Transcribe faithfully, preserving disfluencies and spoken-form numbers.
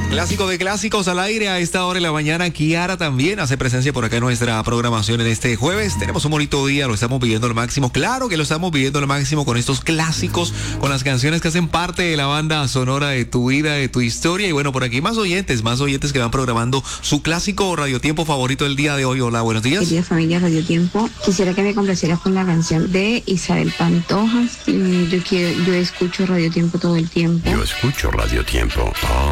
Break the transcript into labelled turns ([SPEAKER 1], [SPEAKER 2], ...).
[SPEAKER 1] Clásico de clásicos al aire a esta hora de la mañana. Kiara también hace presencia por acá en nuestra programación en este jueves. Tenemos un bonito día, lo estamos viviendo al máximo. Claro que lo estamos viviendo al máximo con estos clásicos, con las canciones que hacen parte de la banda sonora de tu vida, de tu historia. Y bueno, por aquí más oyentes, más oyentes que van programando su clásico radiotiempo favorito del día de hoy. Hola, buenos días.
[SPEAKER 2] Querida familia Radio Tiempo, quisiera que me complacieras con la canción de Isabel Pantoja. Yo quiero, yo escucho Radio Tiempo todo el tiempo.
[SPEAKER 3] Yo escucho Radio Tiempo.